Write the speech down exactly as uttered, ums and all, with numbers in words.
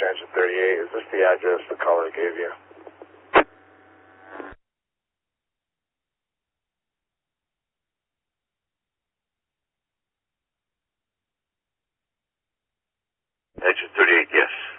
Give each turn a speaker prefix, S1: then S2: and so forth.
S1: Exit thirty-eight. Is this the address the caller gave you?
S2: Exit thirty-eight, yes.